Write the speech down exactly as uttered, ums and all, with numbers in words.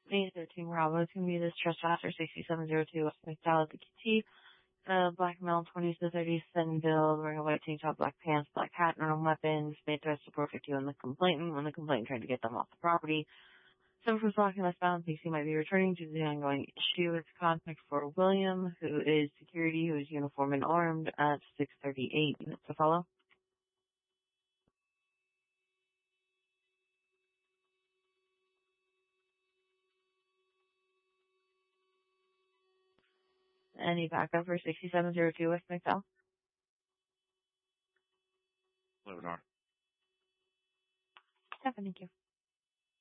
May thirteen Bravo is going to be this trespasser sixty-seven oh two West McDowell at the Q T. Uh, black male, twenty to thirty-seven build, wearing a white tank top, black pants, black hat, no weapons, made threats to four fifty on the complainant when the complainant tried to get them off the property. Someone was walking westbound thinks he might be returning due to the ongoing issue. It's contact for William, who is security, who is uniform and armed, at six thirty-eight. Units to follow. Any backup for sixty-seven oh two West McDowell? Lebanon. Thank you.